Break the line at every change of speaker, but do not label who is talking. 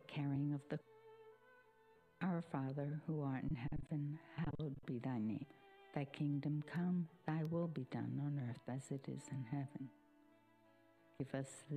carrying of the Our Father, who art in heaven, hallowed be thy name. Thy kingdom come, thy will be done on earth as it is in heaven. Give us